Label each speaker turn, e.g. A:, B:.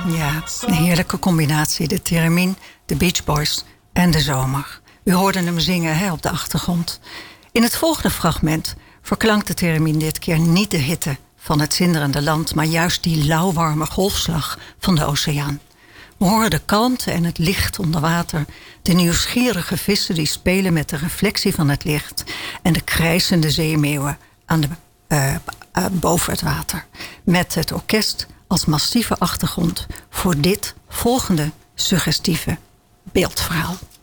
A: Ja, een heerlijke combinatie. De theremin, de Beach Boys en de zomer. U hoorde hem zingen op de achtergrond. In het volgende fragment verklankt de theremin dit keer niet de hitte van het zinderende land, maar juist die lauwwarme golfslag van de oceaan. We horen de kalmte en het licht onder water, de nieuwsgierige vissen die spelen met de reflectie van het licht en de krijsende zeemeeuwen boven het water. Met het orkest als massieve achtergrond voor dit volgende suggestieve beeldverhaal.